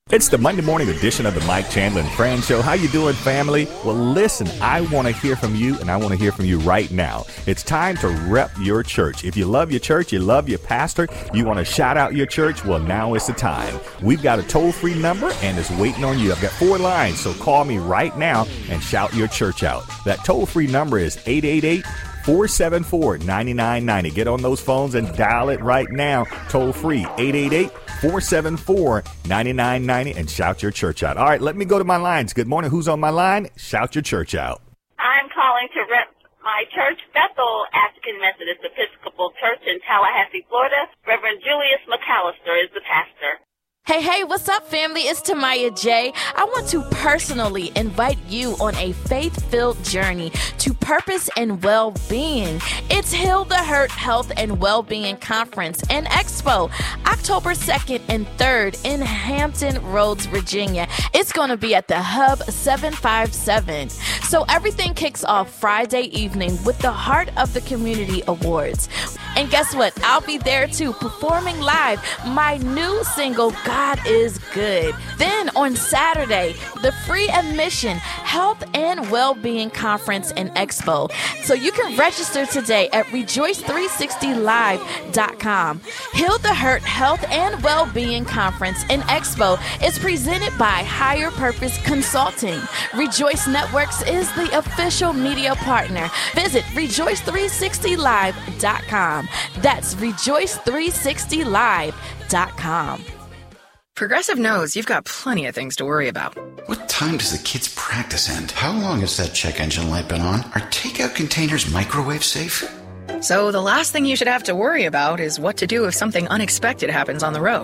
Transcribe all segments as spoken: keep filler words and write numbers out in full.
It's the Monday morning edition of the Mike Chandler and Friends Show. How you doing, family? Well, listen, I want to hear from you, and I want to hear from you right now. It's time to rep your church. If you love your church, you love your pastor, you want to shout out your church, well, now is the time. We've got a toll-free number, and it's waiting on you. I've got four lines, so call me right now and shout your church out. That toll-free number is eight eight eight, four seven four, nine nine nine zero. Get on those phones and dial it right now. Toll free, eight eight eight, four seven four, nine nine nine zero, and shout your church out. All right, let me go to my lines. Good morning. Who's on my line? Shout your church out. I'm calling to rep my church, Bethel African Methodist Episcopal Church in Tallahassee, Florida. Reverend Julius McAllister is the pastor. Hey, hey, what's up, family? It's Tamaya J. I want to personally invite you on a faith-filled journey to purpose and well-being. It's Heal the Hurt Health and Well-Being Conference and Expo, October second and third in Hampton Roads, Virginia. It's going to be at the Hub seven five seven. So everything kicks off Friday evening with the Heart of the Community Awards. And guess what? I'll be there too, performing live my new single, God is Good. Then on Saturday, the free admission Health and Wellbeing Conference and Expo. So you can register today at rejoice three sixty live dot com. Heal the Hurt Health and Wellbeing Conference and Expo is presented by Higher Purpose Consulting. Rejoice Networks is the official media partner. Visit rejoice three sixty live dot com. That's rejoice three sixty live dot com. Progressive knows you've got plenty of things to worry about. What time does the kids' practice end? How long has that check engine light been on? Are takeout containers microwave safe? So the last thing you should have to worry about is what to do if something unexpected happens on the road.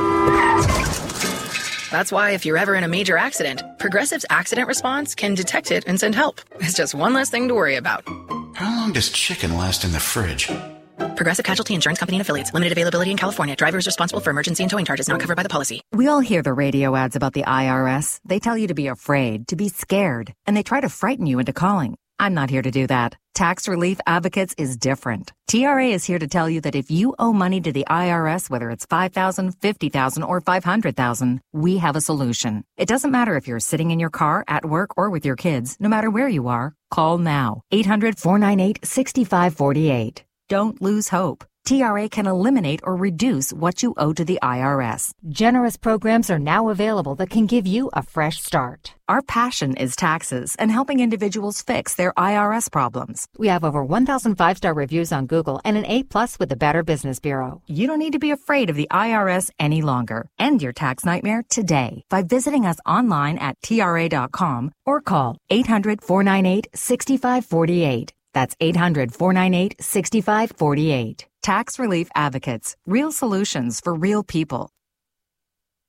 That's why if you're ever in a major accident, Progressive's accident response can detect it and send help. It's just one less thing to worry about. How long does chicken last in the fridge? Progressive Casualty Insurance Company and Affiliates. Limited availability in California. Driver is responsible for emergency and towing charges not covered by the policy. We all hear the radio ads about the I R S. They tell you to be afraid, to be scared, and they try to frighten you into calling. I'm not here to do that. Tax Relief Advocates is different. T R A is here to tell you that if you owe money to the I R S, whether it's five thousand dollars, fifty thousand dollars, or five hundred thousand dollars, we have a solution. It doesn't matter if you're sitting in your car, at work, or with your kids. No matter where you are, call now. eight hundred, four nine eight, six five four eight. Don't lose hope. T R A can eliminate or reduce what you owe to the I R S. Generous programs are now available that can give you a fresh start. Our passion is taxes and helping individuals fix their I R S problems. We have over one thousand five-star reviews on Google and an A plus with the Better Business Bureau. You don't need to be afraid of the I R S any longer. End your tax nightmare today by visiting us online at T R A dot com or call eight hundred, four nine eight, six five four eight. That's eight hundred, four nine eight, six five four eight. Tax Relief Advocates. Real solutions for real people.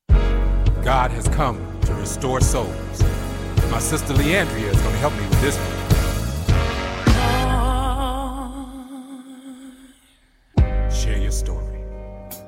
God has come to restore souls. My sister Leandria is going to help me with this one.